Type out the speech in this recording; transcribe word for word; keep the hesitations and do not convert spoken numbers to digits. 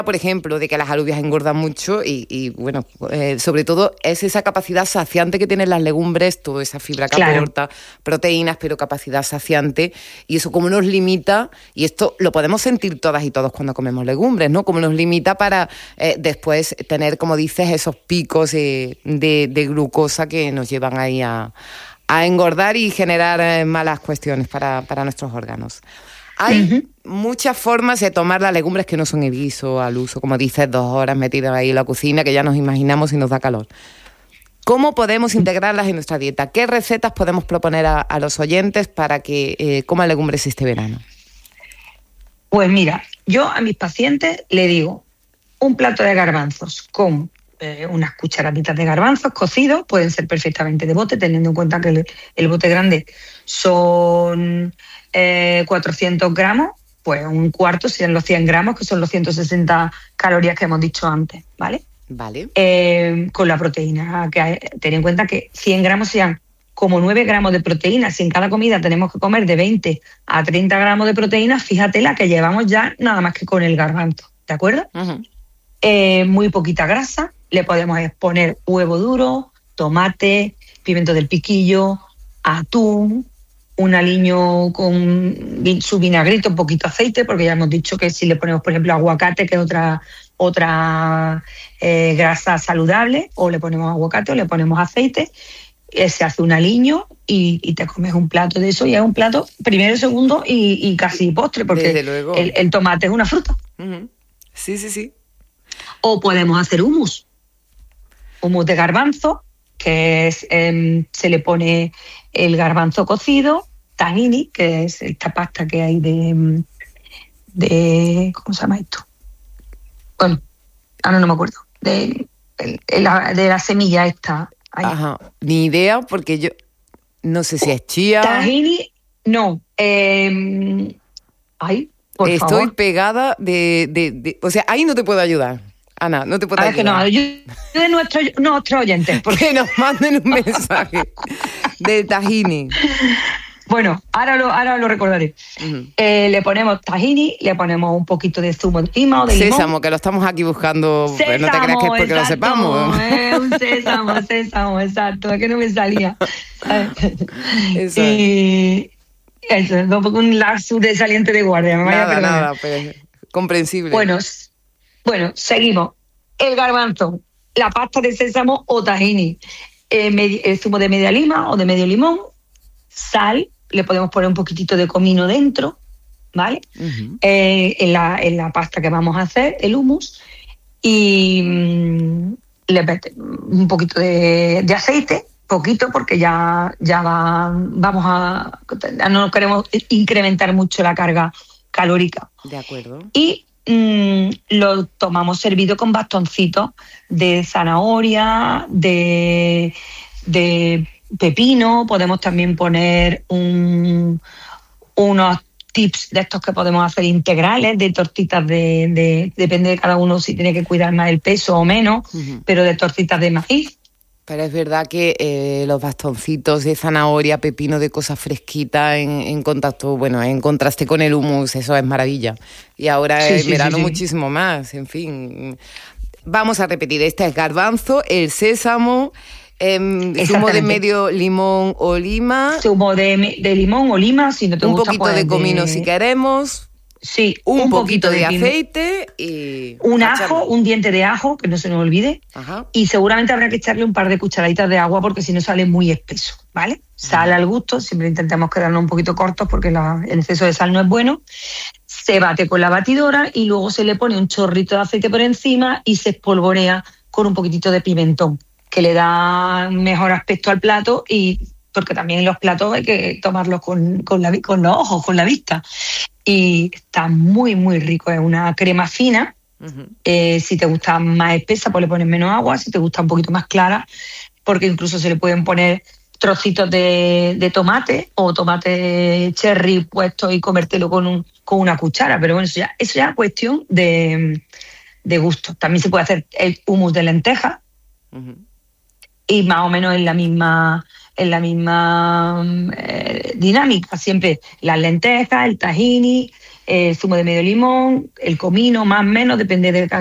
por ejemplo, de que las alubias engordan mucho y, y bueno, eh, sobre todo es esa capacidad saciante que tienen las legumbres, toda esa fibra que Claro. aporta, proteínas, pero capacidad saciante, y eso como nos limita, y esto lo podemos sentir todas y todos cuando comemos legumbres, ¿no? Como nos limita para eh, después tener, como dices, esos picos eh, de, de glucosa que nos llevan ahí a, a engordar y generar eh, malas cuestiones para, para nuestros órganos. Hay uh-huh. muchas formas de tomar las legumbres que no son el guiso al uso, como dices, dos horas metidas ahí en la cocina, que ya nos imaginamos y nos da calor. ¿Cómo podemos integrarlas en nuestra dieta? ¿Qué recetas podemos proponer a, a los oyentes para que eh, coman legumbres este verano? Pues mira, yo a mis pacientes le digo un plato de garbanzos con eh, unas cucharaditas de garbanzos cocidos, pueden ser perfectamente de bote, teniendo en cuenta que el, el bote grande son eh, cuatrocientos gramos, pues un cuarto serían los cien gramos, que son los ciento sesenta calorías que hemos dicho antes, ¿vale? Vale. Eh, con la proteína, que hay, ten en cuenta que cien gramos serían como nueve gramos de proteína. Si en cada comida tenemos que comer de veinte a treinta gramos de proteína, fíjate la que llevamos ya nada más que con el garbanzo, ¿de acuerdo? Uh-huh. Eh, muy poquita grasa, le podemos poner huevo duro, tomate, pimiento del piquillo, atún, un aliño con su vinagrito, un poquito de aceite, porque ya hemos dicho que si le ponemos, por ejemplo, aguacate, que es otra, otra eh, grasa saludable, o le ponemos aguacate o le ponemos aceite, eh, se hace un aliño y, y te comes un plato de eso, y es un plato primero, segundo y, y casi postre, porque el, el tomate es una fruta. Uh-huh. Sí, sí, sí. O podemos hacer hummus, hummus de garbanzo, que es eh, se le pone el garbanzo cocido, tahini, que es esta pasta que hay de, de ¿cómo se llama esto? Bueno, ahora no me acuerdo, de, de, la, de la semilla esta. Ahí. Ajá, ni idea, porque yo no sé si es chía. Tahini, no. Eh, ay, por Estoy favor. pegada de, de, de... O sea, ahí no te puedo ayudar. Ana, no te puedo a ayudar. ver, que no, yo de nuestros nuestro oyentes. Porque nos manden un mensaje del tahini. Bueno, ahora lo, ahora lo recordaré. Uh-huh. Eh, le ponemos tahini, le ponemos un poquito de zumo de lima o de limón. Sésamo, que lo estamos aquí buscando. Sésamo, pues no te creas que es porque exacto, lo sepamos. Eh, un sésamo, sésamo, exacto. Es que no me salía. Eso. Y eso, un lapsus de saliente de guardia. Me nada, vaya a nada, pues comprensible. Bueno, bueno, seguimos. El garbanzo, la pasta de sésamo o tahini, eh, med- el zumo de media lima o de medio limón, sal, le podemos poner un poquitito de comino dentro, ¿vale? Uh-huh. Eh, en, la, en la pasta que vamos a hacer, el hummus, y mmm, le mete un poquito de, de aceite, poquito, porque ya, ya va, vamos a, no queremos incrementar mucho la carga calórica. De acuerdo. Y mmm, lo tomamos servido con bastoncitos de zanahoria, de... de pepino, podemos también poner un, unos tips de estos que podemos hacer integrales, de tortitas de, de, depende de cada uno si tiene que cuidar más el peso o menos, uh-huh. pero de tortitas de maíz. Pero es verdad que eh, los bastoncitos de zanahoria, pepino, de cosas fresquitas en, en contacto, bueno, en contraste con el hummus, eso es maravilla. Y ahora sí, en sí, verano sí, sí. muchísimo más, en fin. Vamos a repetir, este es garbanzo, el sésamo, Eh, zumo de medio limón o lima. Zumo de, de limón o lima, si no te un gusta. Un poquito de comino de... si queremos. Sí, un, un poquito poquito de, de aceite y... Un ajo, un diente de ajo, que no se nos olvide. Ajá. Y seguramente habrá que echarle un par de cucharaditas de agua porque si no sale muy espeso, ¿vale? Sal al gusto, siempre intentamos quedarnos un poquito cortos porque la, el exceso de sal no es bueno. Se bate con la batidora y luego se le pone un chorrito de aceite por encima y se espolvorea con un poquitito de pimentón, que le da mejor aspecto al plato, y porque también los platos hay que tomarlos con, con, la, con los ojos, con la vista. Y está muy, muy rico. Es una crema fina. Uh-huh. Eh, si te gusta más espesa, pues le pones menos agua. Si te gusta un poquito más clara, porque incluso se le pueden poner trocitos de, de tomate o tomate cherry puesto y comértelo con, un, con una cuchara. Pero bueno, eso ya eso ya es cuestión de, de gusto. También se puede hacer el hummus de lentejas. Uh-huh. Y más o menos en la misma, en la misma eh, dinámica. Siempre las lentejas, el tahini, el zumo de medio limón, el comino, más o menos, depende de